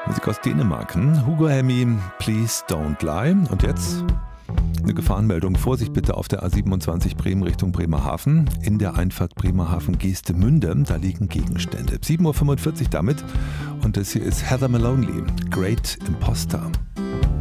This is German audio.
Musik aus Dänemark. Hugo Helmy, Please Don't Lie. Und jetzt eine Gefahrenmeldung. Vorsicht bitte auf der A27 Bremen Richtung Bremerhaven. In der Einfahrt Bremerhaven-Geestemünde, da liegen Gegenstände. 7.45 Uhr damit. Und das hier ist Heather Maloney, Great Imposter.